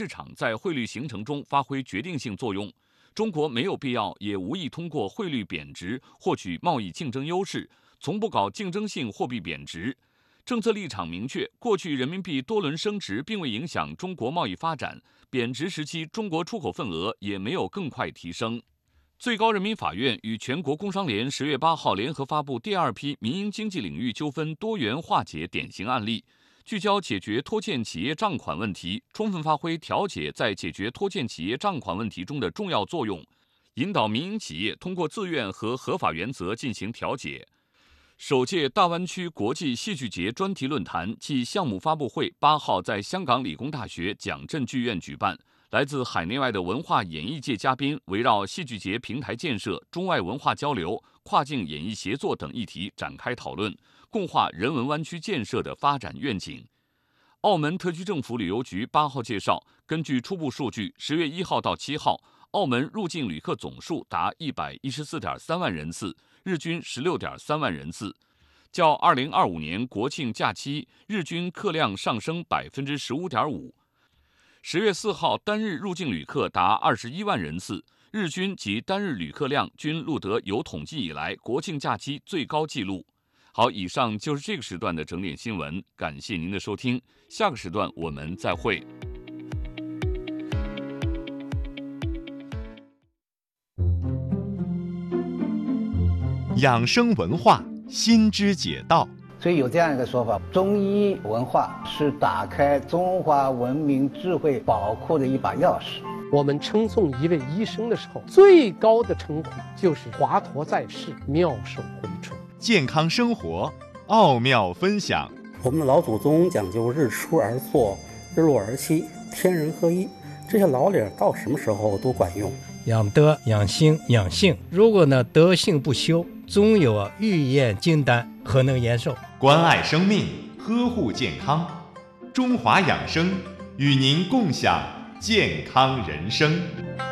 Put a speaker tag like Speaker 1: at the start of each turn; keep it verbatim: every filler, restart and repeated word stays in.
Speaker 1: 市场在汇率形成中发挥决定性作用。中国没有必要，也无意通过汇率贬值获取贸易竞争优势，从不搞竞争性货币贬值。政策立场明确，过去人民币多轮升值并未影响中国贸易发展，贬值时期中国出口份额也没有更快提升。最高人民法院与全国工商联十月八号联合发布第二批民营经济领域纠纷多元化解典型案例，聚焦解决拖欠企业账款问题，充分发挥调解在解决拖欠企业账款问题中的重要作用，引导民营企业通过自愿和合法原则进行调解。首届大湾区国际戏剧节专题论坛暨项目发布会八号在香港理工大学蒋震剧院举办。来自海内外的文化演艺界嘉宾围绕戏剧节平台建设、中外文化交流、跨境演艺协作等议题展开讨论，共话人文湾区建设的发展愿景。澳门特区政府旅游局八号介绍，根据初步数据，十月一号到七号，澳门入境旅客总数达一百一十四点三万人次，日均十六点三万人次，较二零二五年国庆假期日均客量上升百分之十五点五。十月四号单日入境旅客达二十一万人次，日均及单日旅客量均录得有统计以来国庆假期最高纪录。好，以上就是这个时段的整点新闻，感谢您的收听，下个时段我们再会。
Speaker 2: 养生文化，心知解道。
Speaker 3: 所以有这样一个说法，中医文化是打开中华文明智慧宝库的一把钥匙。
Speaker 4: 我们称颂一位医生的时候，最高的称呼就是华佗在世，妙手回春。
Speaker 2: 健康生活，奥妙分享。
Speaker 5: 我们的老祖宗讲究日出而作，日落而息，天人合一，这些老理到什么时候都管用。
Speaker 6: 养德、养心、养性，如果呢德性不修，总有啊欲验金丹，何能延寿？
Speaker 2: 关爱生命，呵护健康，中华养生与您共享健康人生。